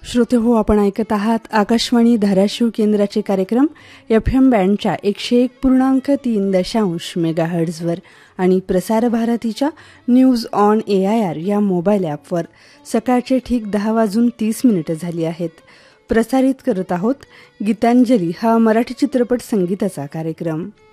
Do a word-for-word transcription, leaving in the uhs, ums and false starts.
श्रोते हो, आपण ऐकत आहात आकाशवाणी धाराशिव केंद्राचे कार्यक्रम एफ एम बँडच्या एकशे एक पूर्णांक तीन दशांश मेगाहर्ट्झवर आणि प्रसार भारतीच्या news on A I R या मोबाईल ॲपवर सकाळचे ठीक दहा वाजून तीस मिनिटं झाली आहेत. प्रसारित करत आहोत गीतांजली हा मराठी चित्रपट संगीताचा कार्यक्रम.